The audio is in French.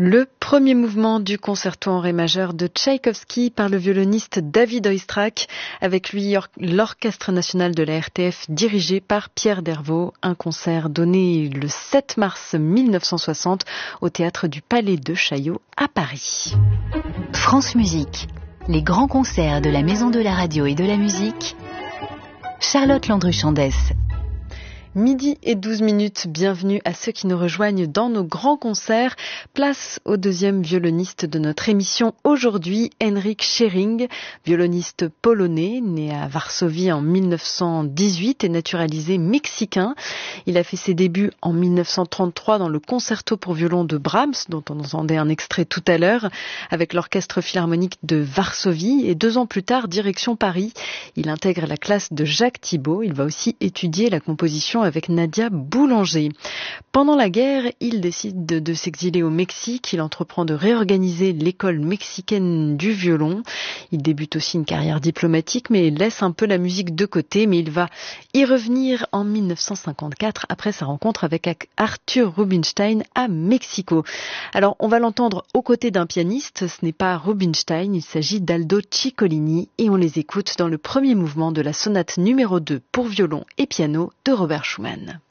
Le premier mouvement du concerto en ré majeur de Tchaïkovski par le violoniste David Oistrakh, avec lui l'Orchestre national de la RTF dirigé par Pierre Dervaux, un concert donné le 7 mars 1960 au théâtre du Palais de Chaillot à Paris. France Musique, les grands concerts de la Maison de la Radio et de la Musique, Charlotte Landru-Chandès. Midi et 12 minutes, bienvenue à ceux qui nous rejoignent dans nos grands concerts. Place au deuxième violoniste de notre émission aujourd'hui, Henryk Schering, violoniste polonais, né à Varsovie en 1918 et naturalisé mexicain. Il a fait ses débuts en 1933 dans le concerto pour violon de Brahms, dont on entendait un extrait tout à l'heure, avec l'Orchestre philharmonique de Varsovie, et 2 ans plus tard, direction Paris. Il intègre la classe de Jacques Thibaud. Il va aussi étudier la composition avec Nadia Boulanger. Pendant la guerre, il décide de s'exiler au Mexique. Il entreprend de réorganiser l'école mexicaine du violon. Il débute aussi une carrière diplomatique, mais il laisse un peu la musique de côté. Mais il va y revenir en 1954 après sa rencontre avec Arthur Rubinstein à Mexico. Alors, on va l'entendre aux côtés d'un pianiste. Ce n'est pas Rubinstein, il s'agit d'Aldo Ciccolini et on les écoute dans le premier mouvement de la sonate numéro 2 pour violon et piano de Robert Schumann.